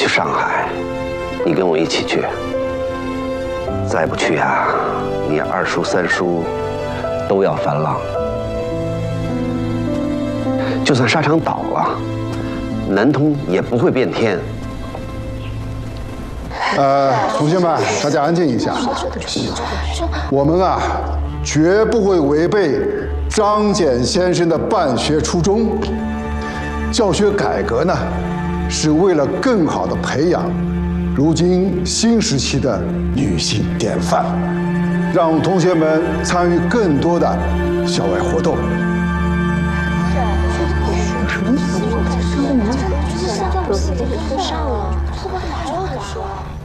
去上海，你跟我一起去。再不去啊，你二叔三叔都要翻浪。就算沙场倒了，南通也不会变天。 同学们，大家安静一下。我们啊，绝不会违背张謇先生的办学初衷。教学改革呢，是为了更好地培养如今新时期的女性典范，让同学们参与更多的校外活动。 上了，还要说。